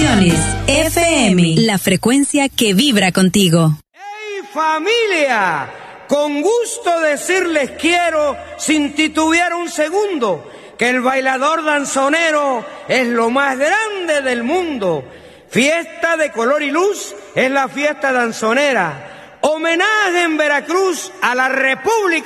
Estaciones FM, la frecuencia que vibra contigo. ¡Hey familia! Con gusto decirles quiero, sin titubear un segundo, que el bailador danzonero es lo más grande del mundo. Fiesta de color y luz es la fiesta danzonera. Homenaje en Veracruz a la República